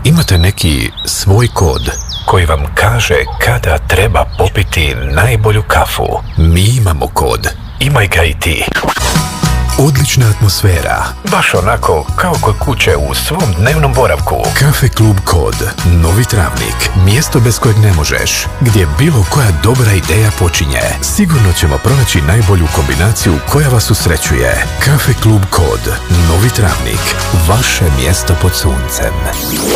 Imate neki svoj kod koji vam kaže kada treba popiti najbolju kafu. Mi imamo kod. Imaj ga i ti. Odlična atmosfera. Baš onako kao kod kuće u svom dnevnom boravku. Kafe Klub Kod. Novi Travnik. Mjesto bez kojeg ne možeš. Gdje bilo koja dobra ideja počinje. Sigurno ćemo pronaći najbolju kombinaciju koja vas usrećuje. Kafe Klub Kod. Novi Travnik. Vaše mjesto pod suncem.